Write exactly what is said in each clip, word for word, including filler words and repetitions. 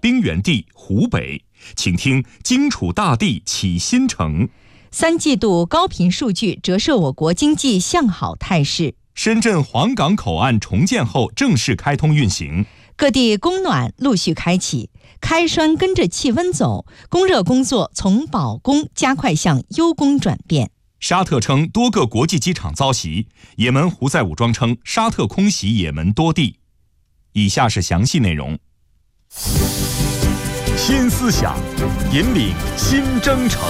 冰原地湖北，请听荆楚大地起新城。 三季度高频数据折射我国经济向好态势。 深圳黄港口岸重建后正式开通运行。 各地供暖陆续开启，开栓跟着气温走，供热工作从保供加快向优供转变。 沙特称多个国际机场遭袭，也门胡塞武装称沙特空袭也门多地。以下是详细内容。新思想，引领新征程。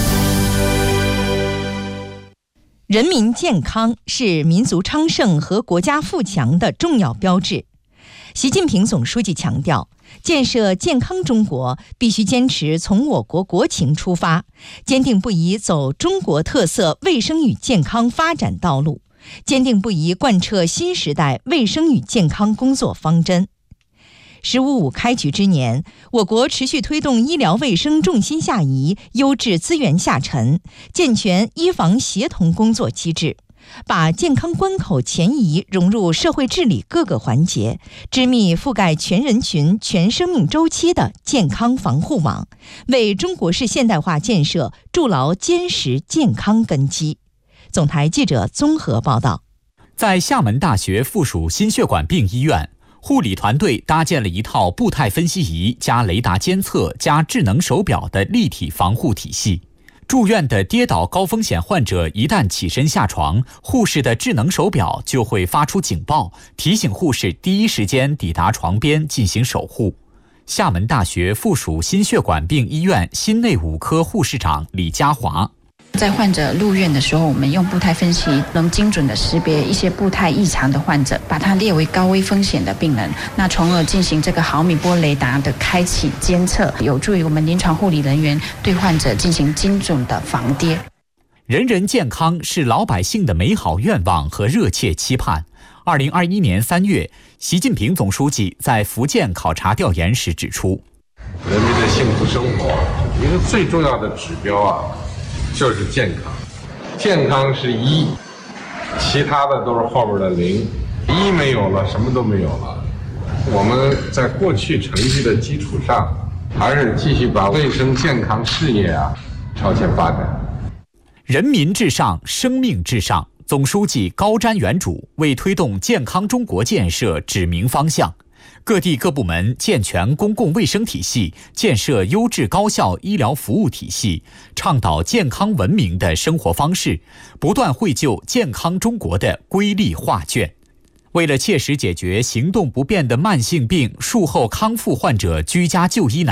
人民健康是民族昌盛和国家富强的重要标志。习近平总书记强调，建设健康中国必须坚持从我国国情出发，坚定不移走中国特色卫生与健康发展道路，坚定不移贯彻新时代卫生与健康工作方针。十五五开局之年，我国持续推动医疗卫生重心下移、优质资源下沉，健全医防协同工作机制，把健康关口前移融入社会治理各个环节，织密覆盖全人群、全生命周期的健康防护网，为中国式现代化建设筑牢坚实健康根基。总台记者综合报道。 在厦门大学附属心血管病医院，护理团队搭建了一套步态分析仪加雷达监测加智能手表的立体防护体系。住院的跌倒高风险患者一旦起身下床，护士的智能手表就会发出警报，提醒护士第一时间抵达床边进行守护。厦门大学附属心血管病医院心内五科护士长李家华， 在患者入院的时候，我们用步态分析能精准的识别一些步态异常的患者，把它列为高危风险的病人，那从而进行这个毫米波雷达的开启监测，有助于我们临床护理人员对患者进行精准的防跌。 人人健康是老百姓的美好愿望和热切期盼。二零二一年三月，习近平总书记在福建考察调研时指出， 人民的幸福生活一个最重要的指标啊，就是健康。健康是一，其他的都是后边的零。一没有了，什么都没有了。我们在过去成绩的基础上，还是继续把卫生健康事业啊朝前发展。 人民至上，生命至上。总书记高瞻远瞩，为推动健康中国建设指明方向。各地各部门健全公共卫生体系，建设优质高效医疗服务体系，倡导健康文明的生活方式，不断绘就健康中国的瑰丽画卷。为了切实解决行动不便的慢性病术后康复患者居家就医难